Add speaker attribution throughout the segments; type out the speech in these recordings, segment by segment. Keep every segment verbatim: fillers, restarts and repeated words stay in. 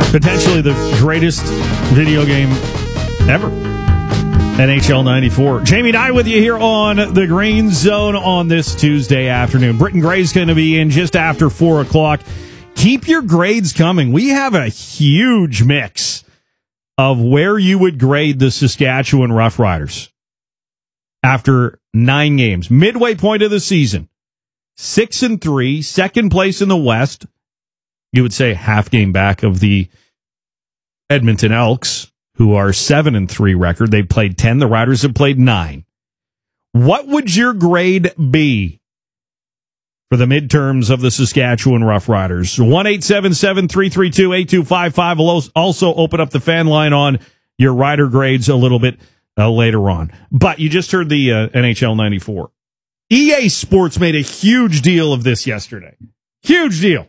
Speaker 1: Potentially the greatest video game ever. N H L ninety-four. Jamie Nye with you here on the Green Zone on this Tuesday afternoon. Britton Gray's going to be in just after four o'clock. Keep your grades coming. We have a huge mix of where you would grade the Saskatchewan Roughriders after nine games. Midway point of the season. Six and three, second place in the West. You would say half game back of the Edmonton Elks, who are seven and three record. They've played ten. The Riders have played nine. What would your grade be for the midterms of the Saskatchewan Roughriders? one eight seven seven, three three two, eight two five five. We'll also open up the fan line on your Rider grades a little bit uh, later on. But you just heard the uh, N H L ninety-four. E A Sports made a huge deal of this yesterday. Huge deal.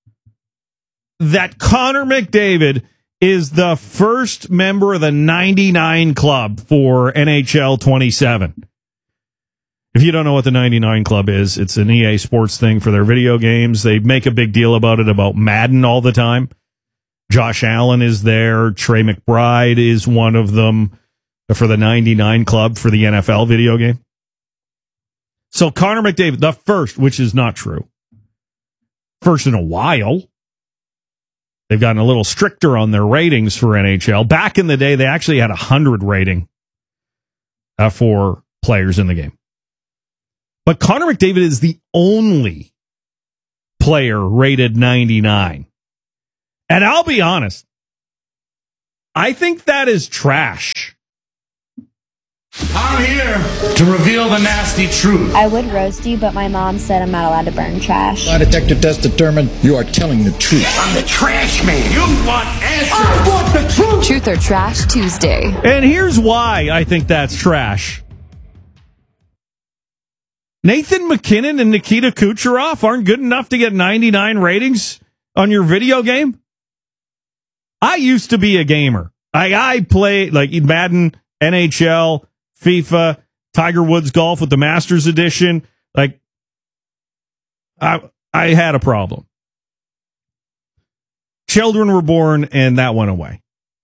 Speaker 1: That Connor McDavid is the first member of the ninety-nine Club for N H L twenty-seven. If you don't know what the ninety-nine Club is, it's an E A Sports thing for their video games. They make a big deal about it, about Madden all the time. Josh Allen is there. Trey McBride is one of them for the ninety-nine Club for the N F L video game. So Connor McDavid, the first, which is not true. First in a while. They've gotten a little stricter on their ratings for N H L. Back in the day, they actually had a one hundred rating uh, for players in the game. But Connor McDavid is the only player rated ninety-nine. And I'll be honest, I think that is trash.
Speaker 2: I'm here to reveal the nasty truth.
Speaker 3: I would roast you, but my mom said I'm not allowed to burn trash.
Speaker 4: Lie detector test determined you are telling the truth.
Speaker 2: I'm the trash man. You want answers. I want the truth.
Speaker 5: Truth or Trash Tuesday.
Speaker 1: And here's why I think that's trash. Nathan McKinnon and Nikita Kucherov aren't good enough to get ninety-nine ratings on your video game. I used to be a gamer. I, I played like Madden, N H L, FIFA, Tiger Woods Golf with the Masters Edition. Like, I I had a problem. Children were born, and that went away.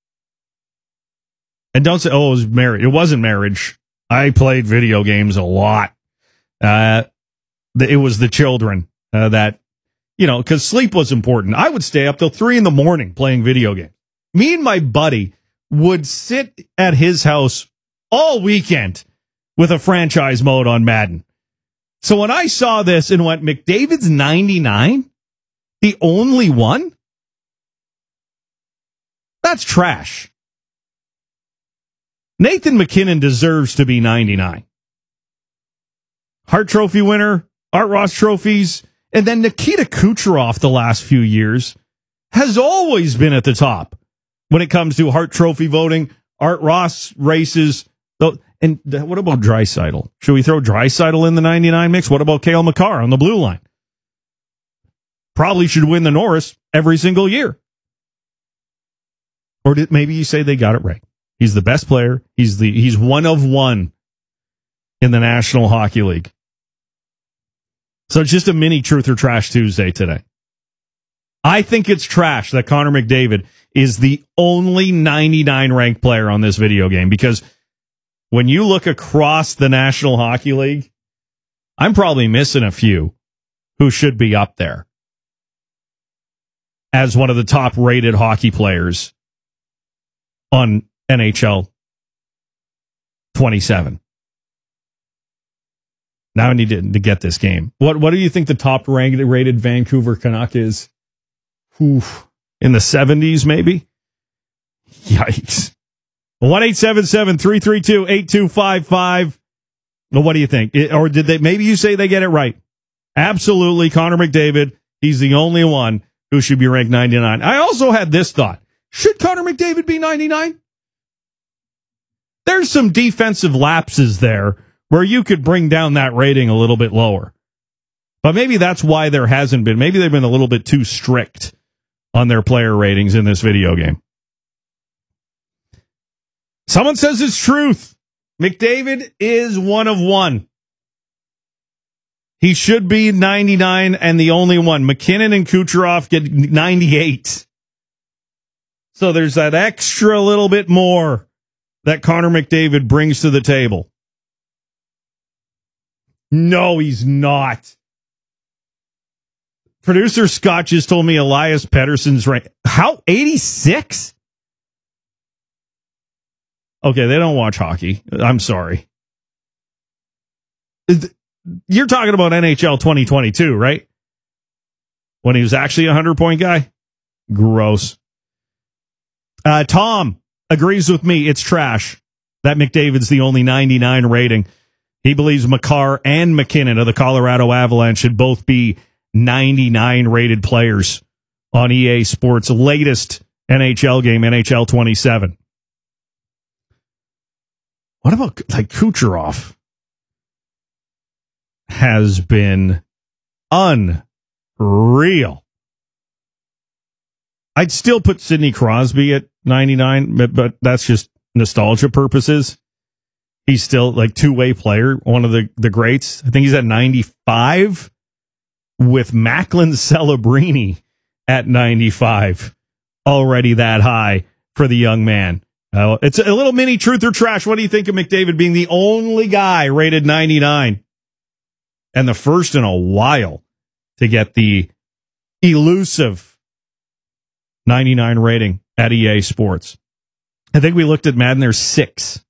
Speaker 1: And don't say, oh, it was marriage. It wasn't marriage. I played video games a lot. Uh, it was the children uh, that, you know, because sleep was important. I would stay up till three in the morning playing video games. Me and my buddy would sit at his house all weekend with a franchise mode on Madden. So when I saw this and went, McDavid's ninety-nine? The only one? That's trash. Nathan McKinnon deserves to be ninety-nine. Hart Trophy winner, Art Ross trophies, and then Nikita Kucherov the last few years has always been at the top when it comes to Hart Trophy voting, Art Ross races. And what about Draisaitl? Should we throw Draisaitl in the ninety-nine mix? What about Cale Makar on the blue line? Probably should win the Norris every single year. Or did maybe you say they got it right? He's the best player. He's the he's one of one in the National Hockey League. So it's just a mini Truth or Trash Tuesday today. I think it's trash that Connor McDavid is the only ninety-nine ranked player on this video game, because when you look across the National Hockey League, I'm probably missing a few who should be up there as one of the top rated hockey players on N H L twenty-seven. Now I need to, to get this game. What what do you think the top ranked rated Vancouver Canuck is? Oof, in the seventies, maybe? Yikes. one eight seven seven, three three two, eight two five five. Well, what do you think? It, or did they, maybe you say they get it right. Absolutely, Connor McDavid, he's the only one who should be ranked ninety-nine. I also had this thought. Should Connor McDavid be ninety-nine? There's some defensive lapses there where you could bring down that rating a little bit lower. But maybe that's why there hasn't been. Maybe they've been a little bit too strict on their player ratings in this video game. Someone says it's truth. McDavid is one of one. He should be ninety-nine and the only one. McKinnon and Kucherov get ninety-eight. So there's that extra little bit more that Connor McDavid brings to the table. No, he's not. Producer Scott just told me Elias Pettersson's rank. How? eighty-six? Okay, they don't watch hockey. I'm sorry. You're talking about N H L twenty twenty-two, right? When he was actually a hundred-point guy? Gross. Uh, Tom agrees with me. It's trash. That McDavid's the only ninety-nine rating. He believes Makar and McKinnon of the Colorado Avalanche should both be ninety-nine rated players on E A Sports' latest N H L game, N H L twenty-seven. What about, like, Kucherov has been unreal. I'd still put Sidney Crosby at ninety-nine, but, but that's just nostalgia purposes. He's still like two-way player, one of the, the greats. I think he's at ninety-five with Macklin Celebrini at ninety-five. Already that high for the young man. Uh, it's a little mini truth or trash. What do you think of McDavid being the only guy rated ninety-nine and the first in a while to get the elusive ninety-nine rating at E A Sports? I think we looked at Madden. There's six.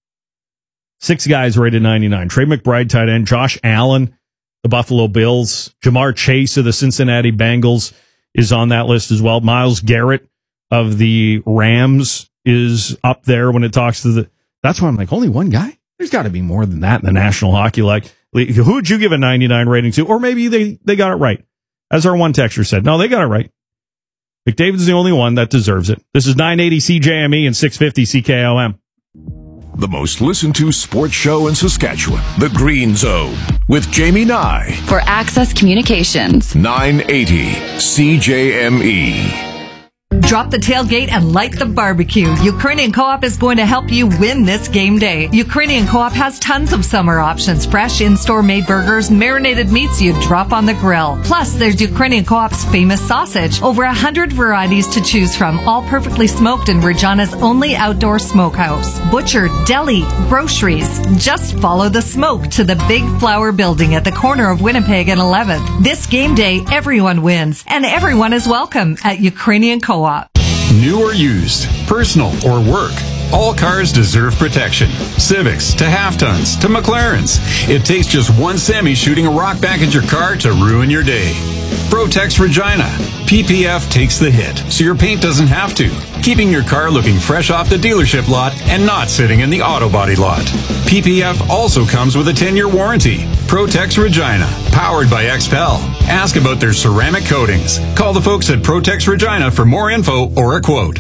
Speaker 1: Six guys rated ninety-nine. Trey McBride, tight end. Josh Allen, the Buffalo Bills. Jamar Chase of the Cincinnati Bengals is on that list as well. Myles Garrett of the Rams is up there when it talks to the... That's why I'm like, only one guy? There's got to be more than that in the National Hockey League. Who would you give a ninety-nine rating to? Or maybe they, they got it right. As our one texter said. No, they got it right. McDavid's the only one that deserves it. This is nine eighty C J M E and six fifty C K O M.
Speaker 6: The most listened to sports show in Saskatchewan, The Green Zone, with Jamie Nye.
Speaker 5: For Access Communications.
Speaker 6: nine eighty C J M E.
Speaker 7: Drop the tailgate and light the barbecue. Ukrainian Co-op is going to help you win this game day. Ukrainian Co-op has tons of summer options. Fresh in-store made burgers, marinated meats you drop on the grill. Plus, there's Ukrainian Co-op's famous sausage. Over a hundred varieties to choose from, all perfectly smoked in Regina's only outdoor smokehouse. Butcher, deli, groceries. Just follow the smoke to the Big Flower Building at the corner of Winnipeg and eleventh. This game day, everyone wins, and everyone is welcome at Ukrainian Co-op.
Speaker 8: New or used, personal or work, all cars deserve protection. Civics to half-tons to McLarens. It takes just one semi shooting a rock back at your car to ruin your day. Protex Regina. P P F takes the hit, so your paint doesn't have to, keeping your car looking fresh off the dealership lot and not sitting in the auto body lot. P P F also comes with a ten-year warranty. Protex Regina, powered by X P E L. Ask about their ceramic coatings. Call the folks at Protex Regina for more info or a quote.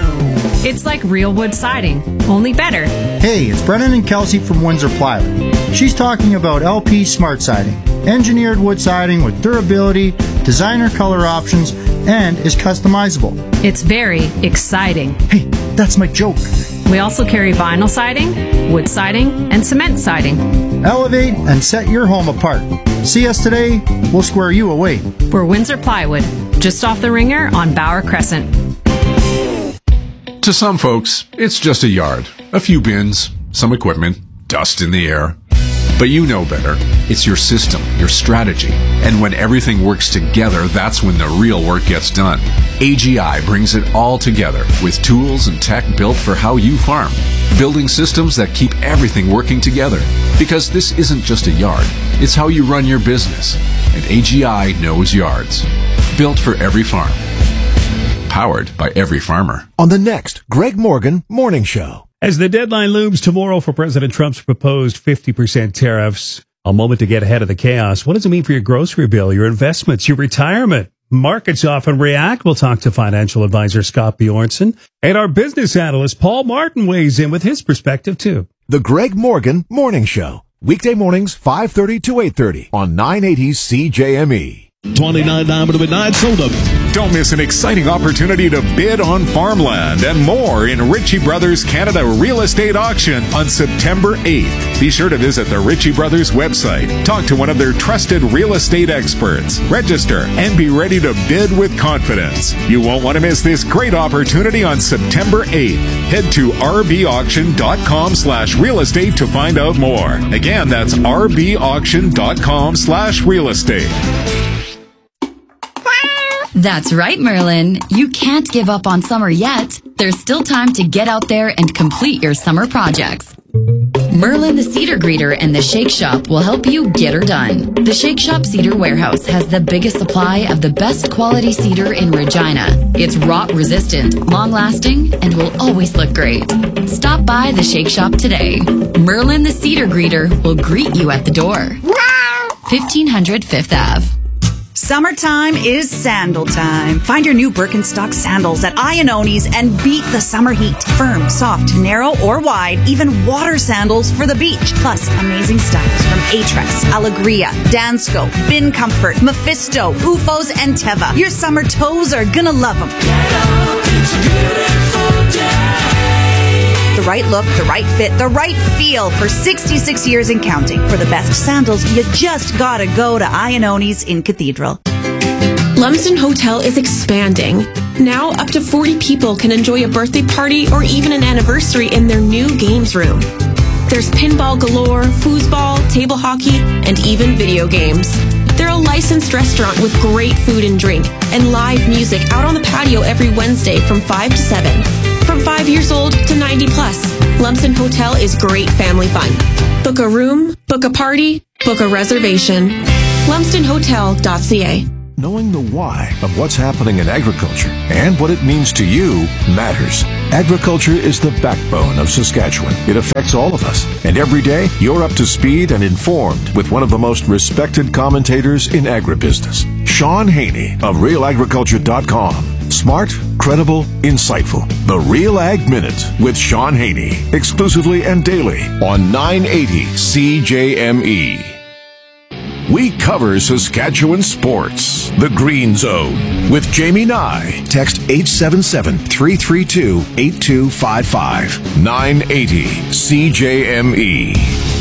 Speaker 9: It's like real wood siding, only better.
Speaker 10: Hey, it's Brennan and Kelsey from Windsor Plywood. She's talking about L P Smart Siding. Engineered wood siding with durability, designer color options, and is customizable.
Speaker 9: It's very exciting.
Speaker 10: Hey, that's my joke.
Speaker 9: We also carry vinyl siding, wood siding, and cement siding.
Speaker 10: Elevate and set your home apart. See us today, we'll square you away.
Speaker 9: We're Windsor Plywood, just off the Ringer on Bauer Crescent.
Speaker 11: To some folks, it's just a yard, a few bins, some equipment, dust in the air. But you know better. It's your system, your strategy. And when everything works together, that's when the real work gets done. A G I brings it all together with tools and tech built for how you farm. Building systems that keep everything working together. Because this isn't just a yard. It's how you run your business. And A G I knows yards. Built for every farm. Powered by every farmer.
Speaker 12: On the next Greg Morgan Morning Show.
Speaker 13: As the deadline looms tomorrow for President Trump's proposed fifty percent tariffs, a moment to get ahead of the chaos. What does it mean for your grocery bill, your investments, your retirement? Markets often react. We'll talk to financial advisor Scott Bjornson. And our business analyst Paul Martin weighs in with his perspective, too.
Speaker 12: The Greg Morgan Morning Show. Weekday mornings, five thirty to eight thirty on nine eighty C J M E.
Speaker 14: twenty-nine Diamond to midnight, sold up.
Speaker 6: Don't miss an exciting opportunity to bid on farmland and more in Ritchie Brothers Canada Real Estate Auction on September eighth. Be sure to visit the Ritchie Brothers website, talk to one of their trusted real estate experts, register, and be ready to bid with confidence. You won't want to miss this great opportunity on September eighth. Head to rbauction.com slash real estate to find out more. Again, that's rbauction.com slash real estate.
Speaker 5: That's right, Merlin. You can't give up on summer yet. There's still time to get out there and complete your summer projects. Merlin the Cedar Greeter and the Shake Shop will help you get her done. The Shake Shop Cedar Warehouse has the biggest supply of the best quality cedar in Regina. It's rot resistant, long lasting, and will always look great. Stop by the Shake Shop today. Merlin the Cedar Greeter will greet you at the door. fifteen hundred Fifth Avenue.
Speaker 15: Summertime is sandal time. Find your new Birkenstock sandals at Iannoni's and beat the summer heat. Firm, soft, narrow, or wide, even water sandals for the beach. Plus, amazing styles from Atrex, Allegria, Dansko, Bin Comfort, Mephisto, Ufos, and Teva. Your summer toes are gonna love them. The right look, the right fit, the right feel for sixty-six years and counting. For the best sandals, you just gotta go to Iannoni's in Cathedral.
Speaker 16: Lumsden Hotel is expanding. Now, up to forty people can enjoy a birthday party or even an anniversary in their new games room. There's pinball galore, foosball, table hockey, and even video games. They're a licensed restaurant with great food and drink and live music out on the patio every Wednesday from five to seven. From five years old to ninety plus, Lumsden Hotel is great family fun. Book a room, book a party, book a reservation. lumsden hotel dot c a.
Speaker 12: Knowing the why of what's happening in agriculture and what it means to you matters. Agriculture is the backbone of Saskatchewan. It affects all of us. And every day, you're up to speed and informed with one of the most respected commentators in agribusiness, Sean Haney of real agriculture dot com. Smart, credible, insightful. The Real Ag Minute with Sean Haney. Exclusively and daily on nine eighty C J M E. We cover Saskatchewan sports. The Green Zone with Jamie Nye. Text eight seven seven, three three two, eight two five five.
Speaker 6: nine eighty C J M E.